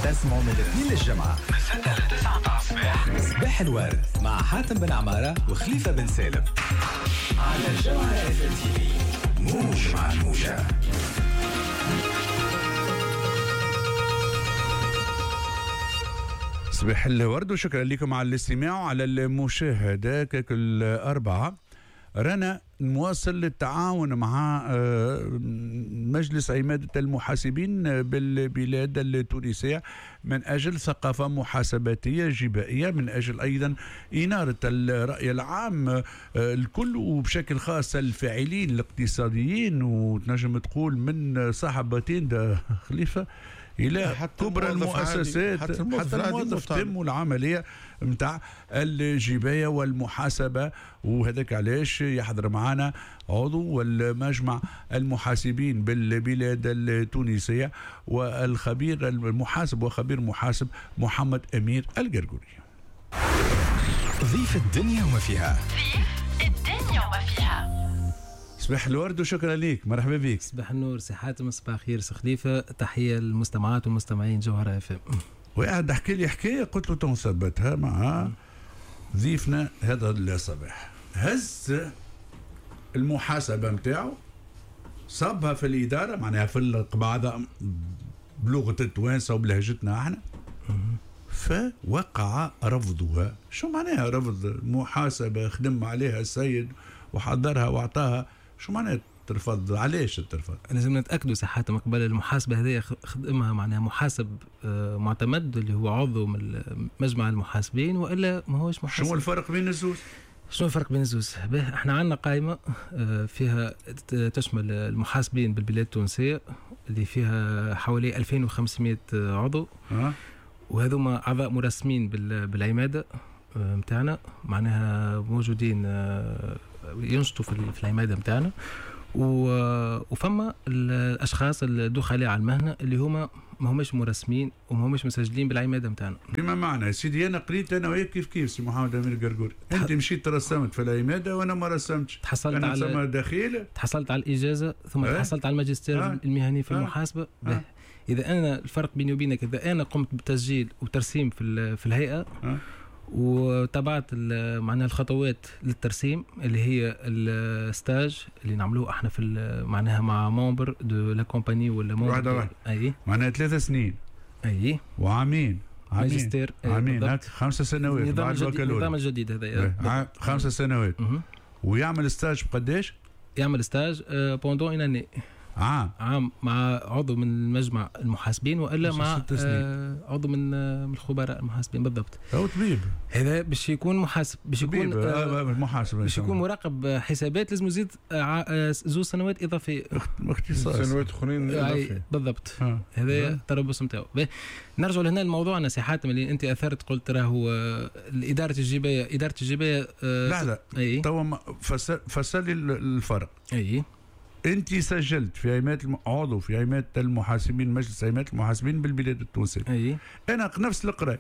تسمعوا من الاثنين للجمعة من 6 ل 9 تاع الصباح. صباح الورد مع حاتم بن عمارة وخليفة بن سالم على الجمعة اف ام تي في. موج مع الموجة. صباح الورد وشكرا لكم على الاستماع وعلى المشاهدة. كل أربعة رانا نواصل التعاون مع مجلس عمادة المحاسبين بالبلاد التونسية من أجل ثقافة محاسباتية جبائية، من أجل أيضا إنارة الرأي العام الكل وبشكل خاص الفاعلين الاقتصاديين، وتنجم تقول من صاحبتين ده خليفة إلى كبرى المؤسسات حتى الموظف تم العملية متاع الجباية والمحاسبة. وهذاك علاش يحضر معنا عضو والمجمع المحاسبين بالبلاد التونسية والخبير المحاسب وخبير محاسب محمد أمير القرقوري. ضيف الدنيا وما فيها. صباح الورد وشكرا ليك، مرحبا بك. صباح النور سي حاتم، صباح خير سي خليفه، تحيه للمستمعات والمستمعين جوهرة اف ام. وقاعد احكي لي حكايه قلت له تنثبتها مع ضيفنا هذا الصباح. هز المحاسبه نتاعو صابها في الاداره، معناها في القبعه بلغه التوانسه وبلهجتنا احنا، فوقع رفضها. شو معناها رفض المحاسبه؟ خدم عليها السيد وحضرها واعطاها، شو معناها ترفض؟ علاش ترفض؟ لازم نتاكدوا صحه مقبل المحاسبه هذه خدمها معناها محاسب معتمد اللي هو عضو من مجمع المحاسبين، والا ما هوش محاسب. شنو الفرق بين الزوز؟ شنو الفرق بين الزوز؟ احنا عندنا قائمه فيها تشمل المحاسبين بالبلاد التونسيه اللي فيها حوالي 2500 عضو، وهذوما اعضاء مرسمين بالعماده متاعنا، معناها موجودين ينشطوا في العماده متاعنا، وفما الاشخاص الدخلاء على المهنه اللي هما ما هماش مرسمين وما هماش مسجلين بالعماده متاعنا. بما معنى يا سيدي انا قريت انا وياك كيف سي محمد امير القرقوري، انت مشيت ترسمت في العماده وانا ما رسمتش، تحصلت على دخيل، تحصلت على الاجازه ثم تحصلت على الماجستير المهني في المحاسبه. اذا انا الفرق بيني وبينك، اذا انا قمت بالتسجيل وترسيم في الهيئه وتابعت معناها الخطوات للترسيم اللي هي الستاج اللي نعملوه احنا في معناها مع ممبر دو لا كومباني ولا ممبر واحده اي معناها 3 سنين اي وعامين ماجستير عامين هاك 5 سنوات بعد الوكاله. النظام الجديد هذا 5 سنوات. ويعمل ستاج بقداش؟ يعمل ستاج بوندون اني عام مع عضو من المجمع المحاسبين، والا مع عضو من الخبراء المحاسبين. بالضبط. هو طبيب هذا باش يكون محاسب، باش يكون محاسب، باش يكون مراقب حسابات، لازم يزيد 2 سنوات اضافيه، اختصاص سنوات اخرين اضافيه. بالضبط. هذا التربص نتاعو. نرجعوا لهنا الموضوع. انا سي حاتم اللي انت اثرت قلت راهو اداره الجبايه لا توا فسر لي الفرق. انت سجلت في عماده عضو في عماده المحاسبين، مجلس عماده المحاسبين بالبلاد التونسيه. انا نفس القراء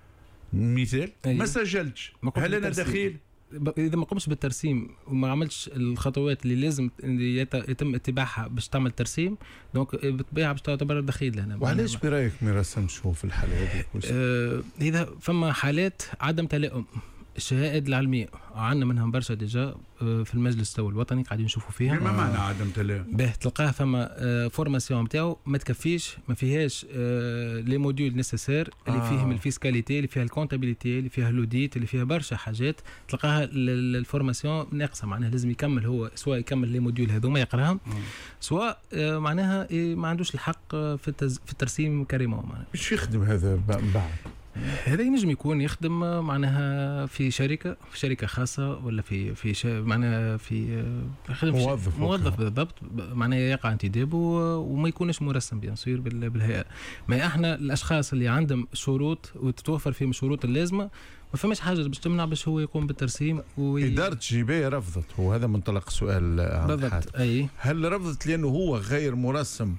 مثال ما سجلتش، هل انا دخيل؟ اذا ما قمتش بالترسيم وما عملتش الخطوات اللي لازم يتم اتباعها باش تعمل ترسيم، دونك بالطبيعه باش تعتبر دخيل هنا. وعلاش برايك ما رسمش هو في الحاله هذه؟ اذا فما حالات عدم تلائم الشهائد العلميه عندنا منهم برشا ديجا في المجلس الوطني قاعدين نشوفوا فيها. بما معنى عدم تلائم؟ تلقاه فما فورماسيون نتاعو ما تكفيش، ما فيهاش لي موديول نيسيسير اللي فيهم الفيسكاليتي، اللي فيها الكونتابيليتي، اللي فيها اللوديت، اللي فيها برشا حاجات تلقاها الفورماسيون ناقصه. معناها لازم يكمل هو، سواء يكمل لي موديول هذوما يقراهم، سواء معناها ما عندوش الحق في الترسيم كريمون. معناها باش يخدم هذا بعد هذا ينجم يكون يخدم معناها في شركه خاصه، ولا معناها في موظف بالضبط، معناها يقع انتداب وما يكونش مرسم بيان سور بالهيئه. ما احنا الاشخاص اللي عندهم شروط وتتوفر فيهم الشروط اللازمه، ما فماش حاجه باش تمنع باش هو يقوم بالترسيم. اداره الجبايه رفضت، وهذا منطلق سؤال بالضبط. هل رفضت لانه هو غير مرسم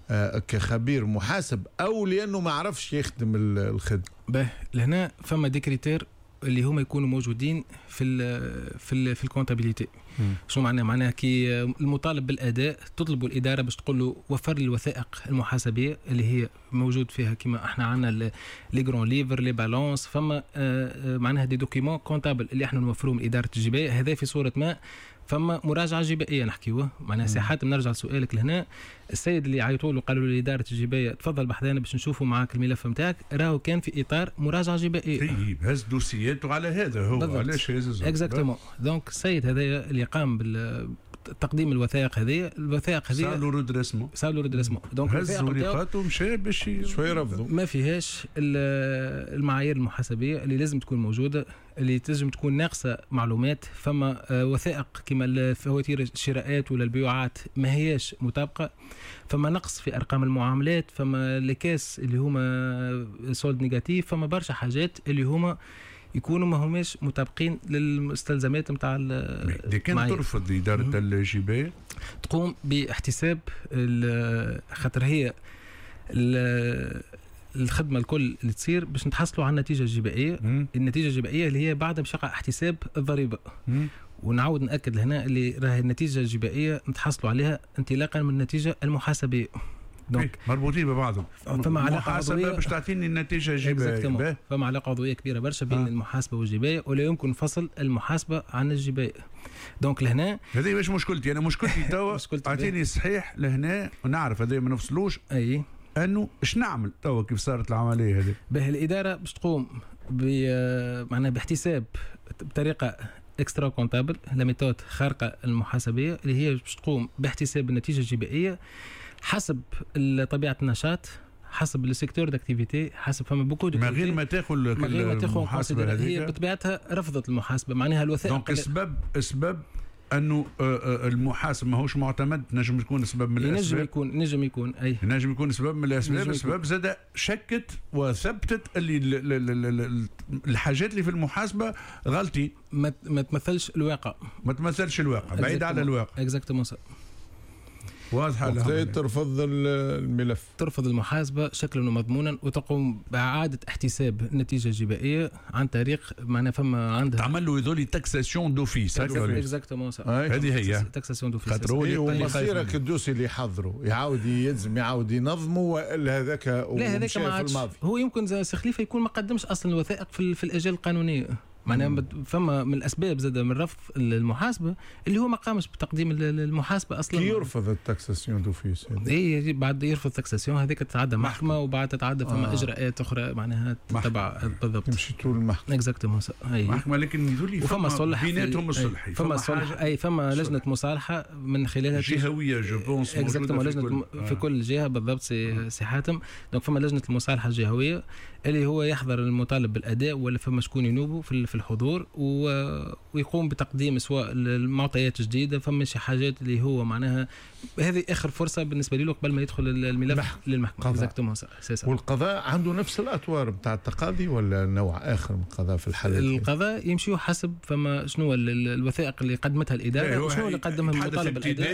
كخبير محاسب، او لانه ما عرفش يخدم الخدمه؟ لهنا فما دي كريتير اللي هما يكونوا موجودين في الكونتابيليتي. شنو معناه كي المطالب بالاداء تطلبوا الاداره باش تقول له وفر لي الوثائق المحاسبيه اللي هي موجود فيها كما احنا عندنا لي جرون ليفر لي بالانس، فما معناها دي دوكيمون كونتابل اللي احنا نوفروهم اداره الجبايه. هذا في صوره ما فما مراجعه جبائيه نحكيوه. معناها سي حاتم نرجع لسؤالك لهنا، السيد اللي عيطوا له قالوا له لاداره الجبايه تفضل بحذانا باش نشوفوا معاك الملف نتاعك، راهو كان في اطار مراجعه جبائيه. طيب هز دوسياته على هذا هو علاش هز اكزاكتومون. دونك السيد هذايا اللي قام تقديم الوثائق هذه سالوا رودريسمون دونك هز ورقاته مشى باش شويه رفضوا. ما فيهاش المعايير المحاسبيه اللي لازم تكون موجوده، اللي تنجم تكون ناقصه معلومات. فما وثائق كما فواتير الشراءات ولا البيوعات ما هياش مطابقه، فما نقص في ارقام المعاملات، فما لكاس اللي هما سولد نيجاتيف، فما برشا حاجات اللي هما يكونوا ما هماش مطابقين للمستلزمات نتاع دي كان ترفض إدارة الجباية تقوم باحتساب خاطر هي الخدمة الكل اللي تصير باش نتحصلوا على النتيجة الجبائية. النتيجة الجبائية اللي هي بعد باش يقع احتساب الضريبة. ونعود نأكد هنا اللي راهي النتيجة الجبائية نتحصلوا عليها انطلاقا من النتيجة المحاسبية. دونك مربوطين ببعضهم، فما علاقه عضويه باش تعطيني النتيجه الجبائيه. فما علاقه عضويه كبيره برشا بين المحاسبه والجبايه، ولا يمكن فصل المحاسبه عن الجبايه. دونك لهنا هذه مش مشكلتي، انا مشكلتي توا اعطيني صحيح لهنا ونعرف هذا ما نفصلوش. اي انه ايش نعمل توا كيف صارت العمليه هذه؟ به الاداره باش تقوم معناها باحتساب بطريقه اكسترا كونتابل، لا ميثود خارقه المحاسبيه اللي هي باش تقوم باحتساب النتيجه الجبائيه حسب طبيعه النشاط، حسب السيكتور داكتيفيتي، حسب فما بوكو ما غير ما تاخذ المحاسبه هذه. هي بطبيعتها رفضت المحاسبه، معناها الوثائق. دونك اسباب انه المحاسب ماهوش معتمد، نجم يكون سبب من الاسباب. نجم يكون سبب من الاسباب. السبب زاد شكت وثبتت اللي الحاجات اللي في المحاسبه غلطي، ما تمثلش الواقع، بعيد على الواقع. اكزاكتومون واضحه. ترفض الملف، ترفض المحاسبه شكلا ومضمونا، وتقوم باعاده احتساب النتيجه الجبائيه عن طريق معناها فما عندها تعمل له يذولي تاكساسيون دوفيس. اكزاكتومون هذه هي تاكساسيون دوفيس. ومصيرك الدوسي اللي يحضره يعاود ينظمه، ولا هذاك في الماضي هو يمكن سي خليفه يكون ما قدمش اصلا الوثائق في الاجال القانونيه. معناها فما من الاسباب زاد من رفض المحاسبه اللي هو ما قامش بتقديم المحاسبه اصلا. كي يرفض التاكساسيون دوفيس اي بعد يرفض التاكساسيون هذيك تتعدى محكمه، وبعد تتعدى فما اجراءات اخرى معناها تتبع بالضبط. تمشي طول المحكمه اكزاكتومون محكمه. لكن يقول لي فما صلح بيناتهم الصلح، فما صلح فما لجنه مصالحه من خلالها جهويه جو بونس اكزاكتومون لجنه في كل جهه بالضبط. سي حاتم دونك فما لجنه المصالحه الجهويه اللي هو يحضر المطالب بالاداء، ولا فما شكون ينوبوا في الحضور ويقوم بتقديم سواء المعطيات جديده. فما شي حاجات اللي هو معناها هذه اخر فرصه بالنسبه له قبل ما يدخل الملف للمحكمه. اكزاكتومون. والقضاء عنده نفس الاطوار بتاع التقاضي ولا نوع اخر من القضاء في الحالة؟ القضاء يمشيوا حسب فما شنو الوثائق اللي قدمتها الاداره وشنو اللي قدمها المطالب الاداء.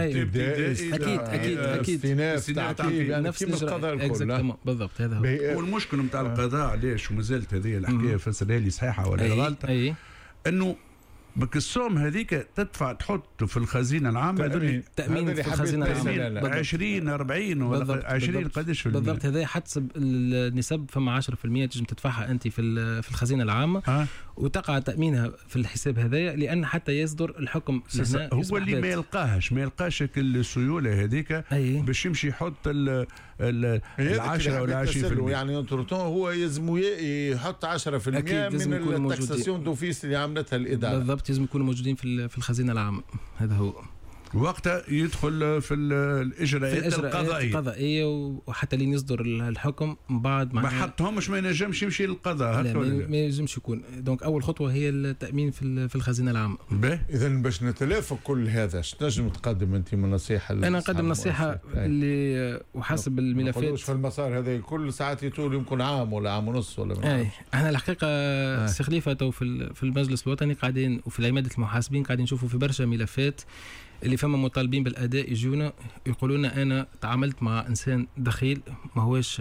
اكيد استئناف تعقيب يعني نفس القضاء الكل بالضبط. هذا هو المشكل نتاع القضاء. علاش ومازالت هذه الحكايه فسرها لي صحيحه ولا غلطه؟ انه بكالسوم هذيك تدفع تحط في الخزينه العامه تامين في الخزينه العامه 20 40 ولا 20 قداش في بالضبط. هذا حسب النسب. فما 10% تنجم تدفعها انت في الخزينه العامه وتقع تامينها في الحساب هذايا، لان حتى يصدر الحكم هو اللي ما يلقاش السيوله هذيك باش يمشي يحط ال 10 ولا 20%. يعني انترتون هو يلزم يحط 10% من التاكساسيون دوفيس اللي عملتها الاداره. بالضبط لازم يكونوا موجودين في الخزينه العامه. هذا هو وقتها يدخل في الاجراءات القضائيه وحتى لين يصدر الحكم بعد ما حطهمش ما ينجمش يمشي للقضاء. لا ما ينجمش يكون. دونك اول خطوه هي التامين في الخزينه العامه. اذا باش نتلافى كل هذا ايش تنجم تقدم انت من نصيحه؟ انا نقدم نصيحه اللي وحسب الملفات في المسار هذا كل ساعات يطول يمكن عام ولا عام ونص ولا احنا الحقيقه سي خليفه تو في المجلس الوطني قاعدين وفي عماده المحاسبين قاعدين نشوفوا في برشا ملفات اللي فما مطالبين بالاداء يجونا يقولون انا تعاملت مع انسان دخيل ما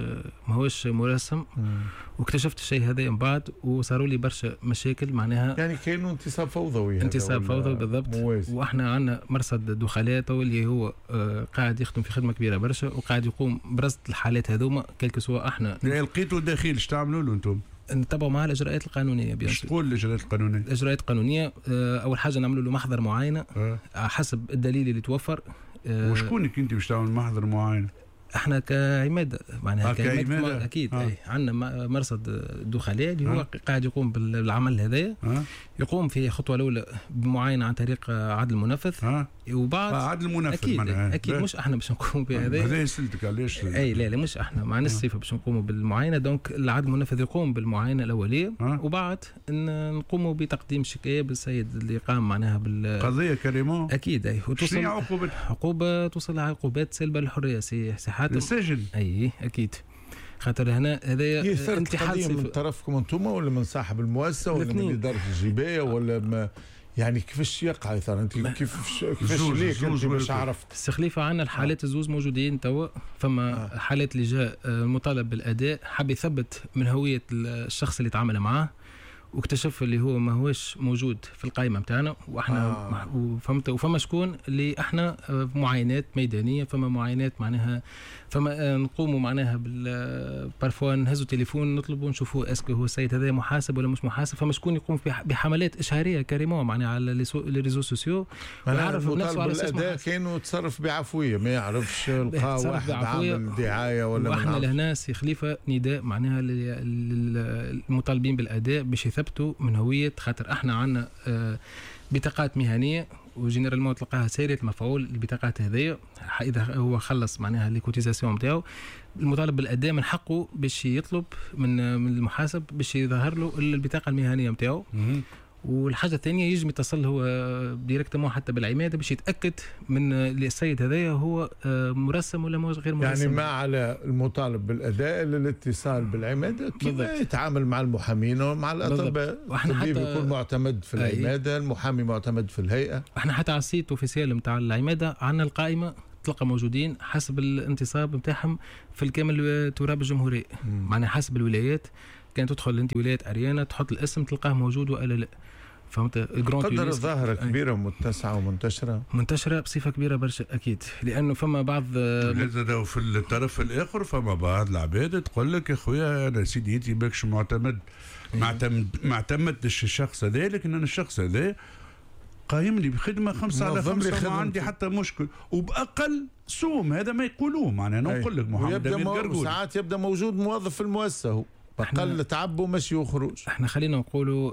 هوش مرسم، واكتشفت الشيء هذا من بعد وصاروا لي برشا مشاكل معناها. يعني كانوا انتصاب فوضوي. انتصاب فوضوي بالضبط. واحنا عندنا مرصد دخلاء اللي هو قاعد يخدم في خدمه كبيره برشا وقاعد يقوم برصد الحالات هذوما كلك سوا. احنا لقيتوا دخيل ايش تعملوا له انتم؟ نتبعوا معاه الاجراءات القانونيه. ايش تقول الاجراءات القانونيه؟ الاجراءات القانونيه اول حاجه نعملوا له محضر معاينه حسب الدليل اللي توفر. وشكونك انت باش تعمل محضر معاينه؟ احنا كعماده معناها كعمادة اكيد. عندنا مرصد دخلاء اللي هو قاعد يقوم بالعمل هذايا. يقوم في خطوه الاولى بمعاينه عن طريق عدل منفذ وبعد عدل منفذ اكيد مش احنا باش نقوم بهذا. هذا يسلتك علاش؟ اي لا مش احنا مع الصفه باش نقوموا بالمعاينه. دونك العدل المنفذ يقوم بالمعاينه الاوليه وبعد نقوموا بتقديم شكايه بالسيد اللي قام معناها بالقضيه كريمون. اكيد توصل عقوبه توصل عقوبات سلب الحريه سي حاتم السجن. اي اكيد. خاطر هنا هذايا انتحال من طرفكم انتم ولا من صاحب المؤسسه ولا من اداره الجبايه ولا ما يعني كيفاش يقع يثار انت كيفاش ليك انت باش عرفت؟ السخليفه عندنا الحالات الزوز موجودين توا. فما حالات اللي جاء مطالب بالاداء حاب يثبت من هويه الشخص اللي تعامل معاه واكتشف اللي هو ما هوش موجود في القائمه نتاعنا واحنا وفهمت. وفما شكون اللي احنا معاينات ميدانيه. فما معاينات معناها فما نقوموا معناها بارفوا نهزوا تليفون نطلبوا نشوفوا اسكو هو السيد هذا محاسب ولا مش محاسب. فما شكون يقوم بحملات اشهاريه كريمون معناها على لي ريزو سوسيو ويعرف بنفسه على الاداء كانوا يتصرف بعفويه ما يعرفش لقى واحد عامل دعايه ولا واحنا لهنا سي خليفه نداء معناها للمطالبين بالاداء باش يثبتوا من هويه. خاطر احنا عندنا بطاقات مهنيه وجينيرالمون تلقاها سيرة المفعول البطاقات هذيا. اذا هو خلص معناها لي كوتيزاسيون نتاعو المطالب بالاداء من حقه باش يطلب من المحاسب باش يظهر له البطاقه المهنيه نتاعو. والحاجه الثانيه يجم يتصل هو ديريكتومون حتى بالعماده باش يتاكد من السيد هذايا هو مرسم ولا غير مرسم. يعني ما على المطالب بالاداء الا الاتصال بالعماده كيف يتعامل مع المحامين ومع الاطباء. واحنا حتى يكون معتمد في العماده المحامي معتمد في الهيئه. احنا حتى على السيت اوفيسيال نتاع العماده عندنا القائمه تلقى موجودين حسب الانتصاب نتاعهم في الكامل تراب الجمهوريه. معناها حسب الولايات كانت تدخل انت ولايه اريانا تحط الاسم تلقاه موجود والا لا. فهمت؟ قدر ظاهرة كبيرة متسعة ومنتشرة بصفة كبيرة برشا أكيد. لأنه فما بعض في الطرف الآخر فما بعض العباد تقول لك يا خويا أنا سيدي أنت باكش معتمد ما اعتمدتش الشخص هذا لكن أنا الشخص هذا قايم لي بخدمة 5/5 ما عندي حتى مشكل وبأقل سوم. هذا ما يقولوه معناه أنا نقول لك محمد أمين ساعات يبدأ موجود موظف في المؤسسة هو بقل تعبه ماشي وخروج. احنا خلينا نقولوا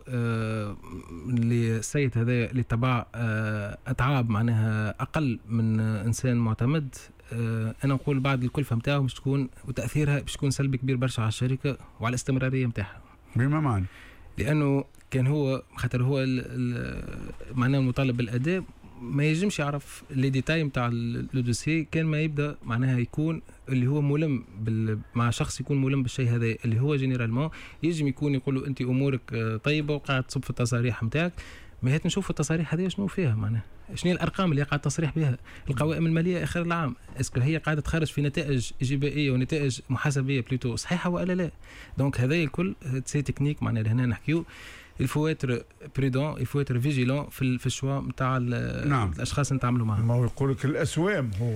للسيد هذا اللي تبع اتعاب معناها اقل من انسان معتمد. انا نقول بعد الكلفه نتاعه باش تكون وتاثيرها باش تكون سلبي كبير برشا على الشركه وعلى الاستمراريه نتاعها. بما معنى لانه كان هو خاطر هو معناه المطالب بالاداء ما يجمش يعرف لي ديتاي نتاع الدوسي. كان ما يبدا معناها يكون اللي هو ملم مع شخص يكون ملم بالشيء هذا اللي هو جينيرالمون يجم يكون يقول له انت امورك طيبه وقاعد تصب في التصاريح نتاعك. ما هات نشوف التصاريح هذه شنو فيها معناها شنو الارقام اللي قاعد تصريح بها القوائم الماليه اخر العام اسكو هي قاعده تخرج في نتائج ايجابيه ونتائج محاسبيه بلوتو صحيحه ولا لا. دونك هذا الكل سي تكنيك معناها هنا نحكيو الفو اتر بريدون الفو اتر فيجيلون في الشوا نتاع الاشخاص اللي نتعاملوا معهم. ما هو يقول لك الاسوام هو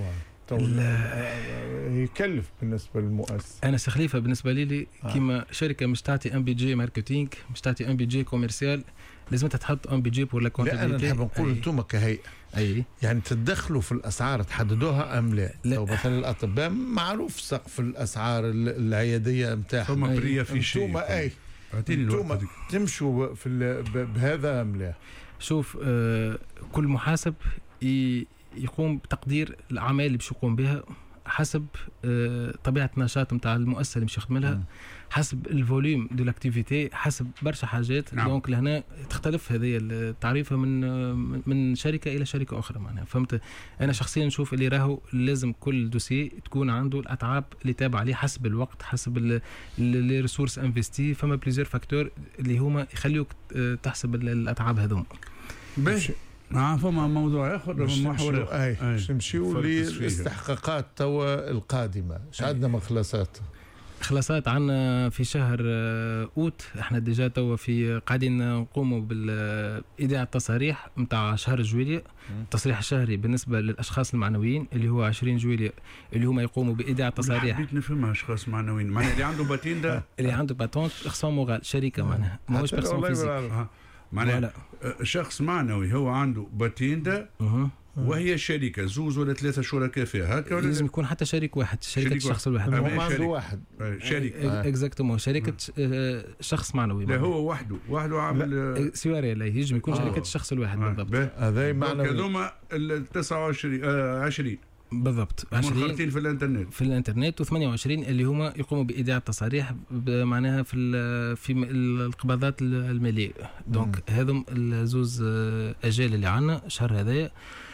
يكلف بالنسبه للمؤسسه. انا سخليفه بالنسبه لي كيما شركه مش تعطي ان بيجي ماركتينغ مش تعطي ان بيجي كوميرسيال لازم تحط ان بيجي بور لا كونتابيلتي. لا انا نحب نقول انتم كهيئه يعني تتدخلوا في الاسعار تحددوها ام لا؟ لو مثلا الاطباء معروف سقف الاسعار العياديه نتاعهم ثم بريه في شيء انتم تمشوا بهذا ام لا؟ شوف كل محاسب يقوم بتقدير الاعمال اللي باش يقوم بها حسب طبيعه النشاط نتاع المؤسسه اللي باش يخدم لها حسب الفوليوم دو لاكتيفيتي حسب برشا حاجات. دونك لهنا تختلف هذه التعريفه من شركه الى شركه اخرى معناها. فهمت؟ انا شخصيا نشوف اللي راهو لازم كل دوسي تكون عنده الاتعاب اللي تابع عليه حسب الوقت حسب لي ريسورس انفستي. فما بليزير فاكتور اللي هما يخليوك تحسب الاتعاب هذوما. باش فما موضوع اخر محور باش نمشيو للاستحقاقات توا القادمه. اش عندنا من خلاصات عندنا في شهر اوت. احنا ديجا توا في قاعدين نقوموا بالايداع التصاريح نتاع شهر جويلية. التصريح الشهري بالنسبه للاشخاص المعنويين اللي هو 20 جويلية اللي هما يقوموا بايداع التصاريح. حبيت نفهمها اشخاص معنويين معناها اللي عنده باتين ده اللي عنده باتون شخص مغال شركه معناها ماهوش بيرسون فيزيك معناها شخص معنوي هو عنده باتين ده وهي شركه زوز ولا ثلاثه شركاء فيها هكا لازم يكون حتى شريك واحد شركه الشخص الواحد هو عنده واحد شركه اكزاكتومون شركه شخص معنوي لا هو وحده عامل سواري لا يجم يكون شركه الشخص الواحد بالضبط. هذا معنوي هذوما ال 29 20 بالضبط 20 في الانترنت و28 اللي هما يقوموا بايداع التصاريح معناها في القبضات الماليه. دونك هذم الزوز اجال اللي عندنا الشهر هذايا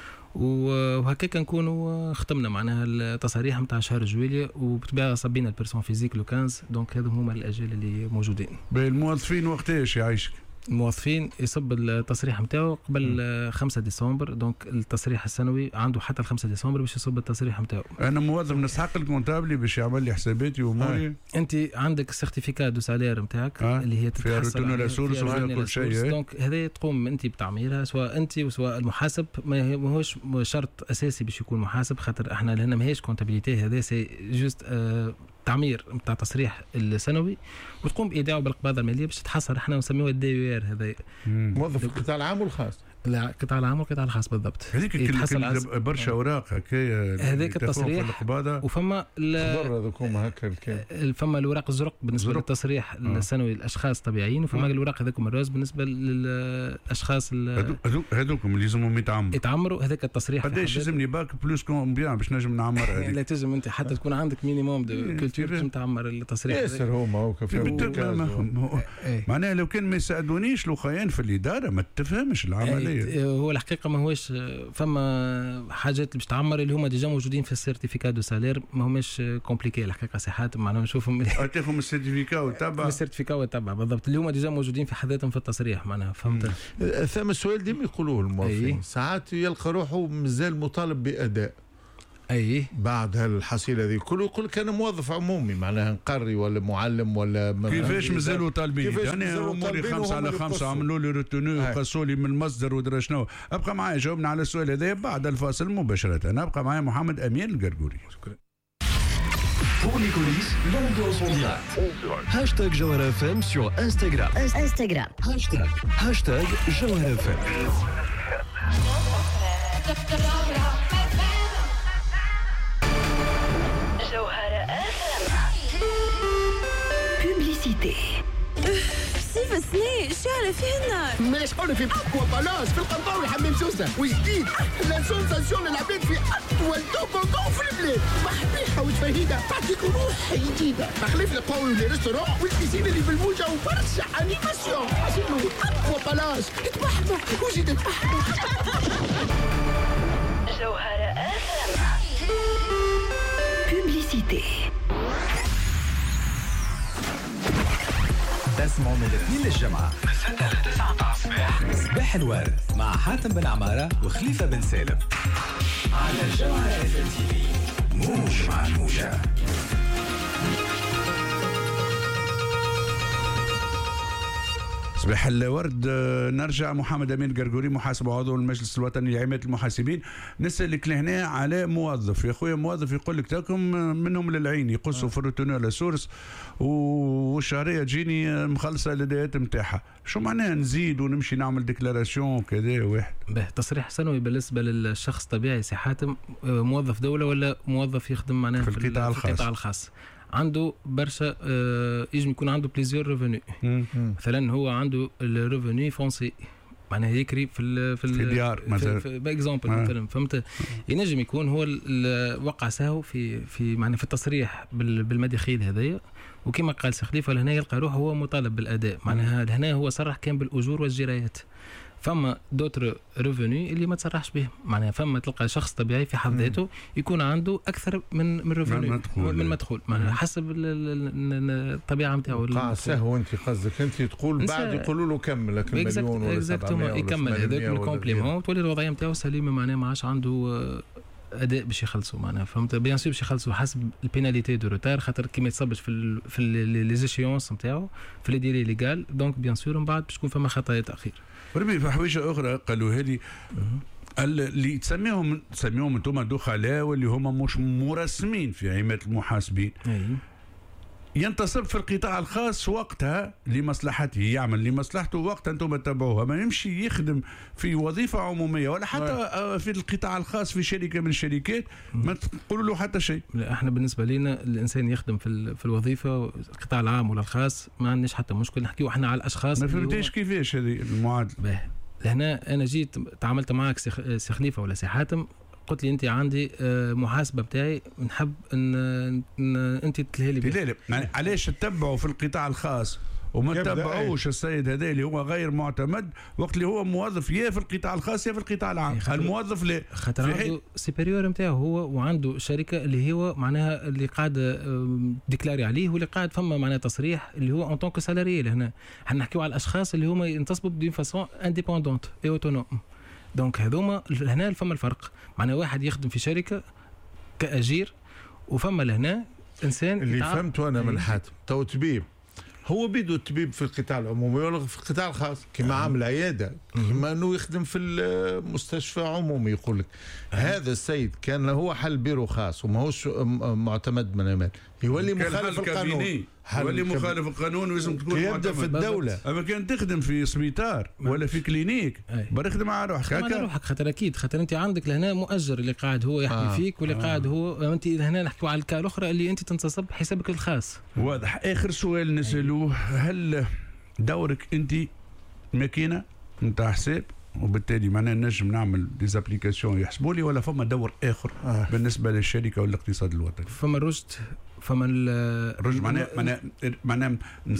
وهكاك نكونوا ختمنا معناها التصاريح نتاع شهر جويلية وبطبيعه صبينا البيرسون فيزيك لو 15. دونك هذو هما الاجال اللي موجودين. الموظفين وقتاش يعيشك؟ الموظفين يصب التصريح نتاعو قبل 5 ديسمبر. دونك التصريح السنوي عنده حتى 5 ديسمبر باش يصب التصريح نتاعو. انا موظف نسحق الكونتابلي باش يعمل لي حساباتي واموري. انت عندك السيرتيفيكا دو سالير نتاعك اللي هي تتحصل على سورس وفيها كل شيء. دونك هذا تقوم انت بتعميرها سواء انت وسواء المحاسب. ماهوش شرط اساسي باش يكون محاسب خاطر احنا لهنا ماهيش كونتابيليتي. هذا سي جوست تعمير نتاع تصريح السنوي وتقوم بايداعه بالقباضه الماليه باش تحصل. احنا نسميوه الدي ار. هذا موظف القطاع العام والخاص. لا قطاع العام والقطاع الخاص بالضبط. هذيك برشا اوراق هكايا هذاك التصريح وفما هذوكم هكا فما الوراق الزرق بالنسبه للتصريح السنوي للاشخاص الطبيعيين وفما الوراق هذوكم الروز بالنسبه للاشخاص هذوكم اللي لازمهم يتعمروا. هذاك التصريح قداش لازمني باك بلوس كومبيان باش نجم نعمر هذيك؟ لا تنجم انت حتى تكون عندك مينيموم دو كولتور باش تعمر التصريح. ياسر هما هو معناها لو كان ما يساعدونيش الاخوان في الاداره ما تفهمش العمليه. هو الحقيقه ما هوش فما حاجات باش تعمر اللي هما ديجا موجودين في السيرتيفيكا دو سالير ما هماش كومبليكي الحقيقه صحات معناها نشوفهم تاخذهم السيرتيفيكا وتبع بالضبط اللي هما ديجا موجودين في حداتهم في التصريح معناها فهمت. ثم السؤال ديما يقولوه الموظفين ساعات يلقى روحه مازال مطالب باداء بعد هالحصيله هذه كله يقول لك انا موظف عمومي معناها نقري ولا معلم ولا كيفاش مازالوا طالبين يعني اموري 5/5 عملوا لي روتونو وقصوا لي من المصدر ودرا شنو. ابقى معايا جاوبنا على السؤال هذا بعد الفاصل مباشره. ابقى معايا محمد امين القرقوري. Pour les coulisses, l'ambiance en direct. Hashtag Jawhara FM sur Instagram. Hashtag Jawhara FM. Publicité. سيف السنين الشارع فيه النار. ماش قولي في أقوى بلاص في القنطاوي حمام سوسة وجديد أحلى سونساسيون للعباد في أطول توكوكو في البلاد. محبيحة وتفهيدة تعطيك روح جديدة. تخليف القوي والريستوران والبيسين اللي بالموجة وبرشا أنيماسيون. عشان أقوى بلاص تتبحبوا وزيد تتبحبوا. جوهرة Publicité. تسمعوا من الاثنين للجمعة من 6 ل 9 الصباح. صباح الورد مع حاتم بن عمارة وخليفة بن سالم على جوهرة FM موج مع الموجة. صباح الورد. نرجع محمد امين القرقوري محاسب وعضو المجلس الوطني لحمايه المحاسبين. نسالك لهنا على موظف يا خويا موظف يقول لك تاكم منهم للعين يقصوا في الروتونو على سورس والشهريه تجيني مخلصه الاداءات نتاعها. شو معناها نزيد ونمشي نعمل ديكلاراسيون كذا واحد؟ تصريح سنوي بالنسبه للشخص طبيعي سي حاتم موظف دوله ولا موظف يخدم معناها في القطاع الخاص عنده برشا يجم يكون عنده بليزيور ريفوني. مثلا هو عنده الريفوني فونسي معناها يكري في الديار مثلا باكزومبل مثلا فهمت. ينجم يكون هو وقع سهو في معناها في التصريح بالمداخيل هذايا وكما قال سي خليفه لهنا يلقى روحه هو مطالب بالاداء معناها لهنا هو صرح كان بالاجور والجرايات. فما دوتر ريفوني اللي ما تصرحش به، معناها فما تلقى شخص طبيعي في حد ذاته يكون عنده اكثر من ريفوني من مدخول، معناها حسب الطبيعه نتاعو. قاع سهو انت قصدك انت تقول بعد يقولوا له كمل لك المليون ولا 700 يكمل هذاك الكومبليمون تولي الوضعيه نتاعو سليمه، معناها ما عادش عنده اداء باش يخلصوا، معناها فهمت بيان سور باش يخلصوا حسب البيناليتي دو روتار، خاطر كي ما يتصبش في لي زيشيونس نتاعو في لي ديلي ليغال، دونك بيان سور من بعد باش تكون فما خطايا تاخير. ربي في حوايج اخرى قالوا هذه اللي تسميهم انتم دخلاء واللي هما مش مرسمين في عماده المحاسبين، ينتصب في القطاع الخاص وقتها لمصلحته، يعمل لمصلحته وقتها انتم تتبعوها، ما يمشي يخدم في وظيفة عمومية ولا حتى في القطاع الخاص في شركة من الشركات ما تقولوا له حتى شيء. لا احنا بالنسبة لنا الإنسان يخدم في الوظيفة القطاع العام ولا الخاص ما عندناش حتى مشكل، نحكيو احنا على الأشخاص. ما فهمتيش كيفاش هذه المعادلة؟ لهنا أنا جيت تعاملت معك سي خليفة ولا سي حاتم، قلت لي انت عندي محاسبه بتاعي نحب ان انت تلهي لي. لا علاش تتبعوا في القطاع الخاص وما تتبعوش السيد هذا اللي هو غير معتمد وقت اللي هو موظف يا في القطاع الخاص يا في القطاع العام؟ الموظف لا، خاطر عنده سيبيريور نتاعو هو وعنده شركه اللي هو معناها اللي قاعد ديكلاري عليه واللي قاعد فما معناها تصريح اللي هو اون طونك سالاري. هنا احنا نحكيو على الاشخاص اللي هما ينتصبوا بدون فاسون انديبوندونت اي اوتونوم، دونك هذوما هنا فما الفرق، معناها واحد يخدم في شركه كاجير وفما لهنا انسان اللي فهمته انا من حاتم تو طبيب هو بيدو الطبيب في القطاع العمومي ولا في القطاع الخاص كما عامل عياده كما انه يخدم في المستشفى عمومي. يقول لك هذا السيد كان هو حل بيرو خاص وماهوش معتمد من امال يولي مخالف القانون، يولي مخالف القانون ولازم تكون يبدا في الدوله. اما كان تخدم في سبيطار ولا في كلينيك برخدم على روحك على روحك، خاطر اكيد خاطر انت عندك لهنا مؤجر اللي قاعد هو يحكي فيك واللي قاعد هو انت هنا نحكيو على الكا الاخرى اللي انت تنتصب حسابك الخاص. واضح. اخر سؤال نسالوه، هل دورك انت ماكينه نتاع حساب وبالتالي معناها نجم نعمل ديزابليكاسيون يحسبوا لي ولا فما دور اخر بالنسبه للشركه والاقتصاد الوطني؟ فما الرشد، فما الرشد معناها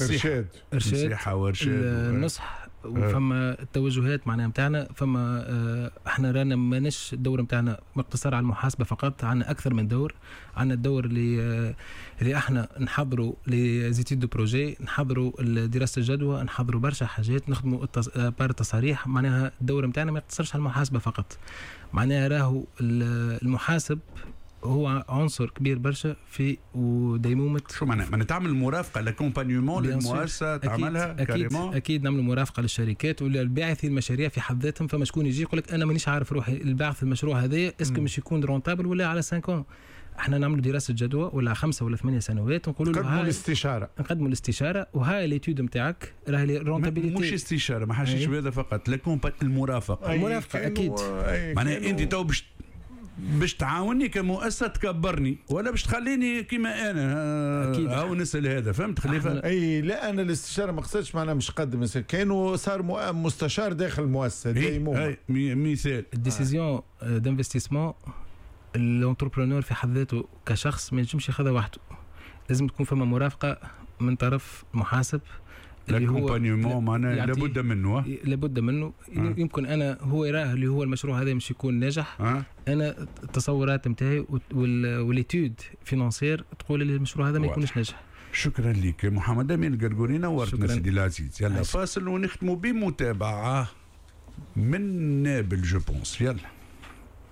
نصيحه وارشاد النصح وفما التوجهات معناها نتاعنا. فما احنا رانا ماناش الدور نتاعنا مقتصر على المحاسبه فقط، عندنا اكثر من دور. عندنا الدور اللي احنا نحضروا لي زيتيد دو بروجي، نحضروا دراسه الجدوى، نحضروا برشا حاجات، نخدموا بار التصاريح. معناها الدور نتاعنا ما يقتصرش على المحاسبه فقط، معناها راهو المحاسب هو عنصر كبير برشا في وديمومه. شو معناها تعمل مرافقه لكومبانيومون للمؤسسه تعملها كاريمون؟ اكيد نعمل مرافقه للشركات والباعثي المشاريع في حد ذاتهم. فما شكون يجي يقول لك انا مانيش عارف روحي الباعث المشروع هذايا اسكو مش يكون رونتابل ولا على 5 احنا نعملوا دراسه جدوى ولا 5 ولا 8 سنوات ونقولوا له نقدموا الاستشاره وهاي ليتود نتاعك راهي رونتابيليتي. مش استشاره ما حاجش بهذا فقط، لكم المرافقه. المرافقه اكيد معناها انت تو باش تعاوني كمؤسسه تكبرني ولا باش تخليني كيما انا اكيد او نسال هذا فهمت خليفه؟ اي لا انا الاستشاره ما قصدتش معناها مش قدم كانوا صار مستشار داخل المؤسسه دائما. مثال الديسيزيون دانفستيسمون الانتربرونور في حد ذاته كشخص ما ينجمش ياخذها وحده، لازم تكون فما مرافقه من طرف محاسب اللي هو معناها لابد منه يمكن انا هو يراه اللي هو المشروع هذا مش يكون ناجح. انا التصورات نتاعي واليتود فينانسير تقول لي المشروع هذا ما يكونش ناجح. شكرا لك محمد امين القرقوري، نورتنا سيدي العزيز. يلا فاصل ونختموا بمتابعه من نابل جو بونس. يلا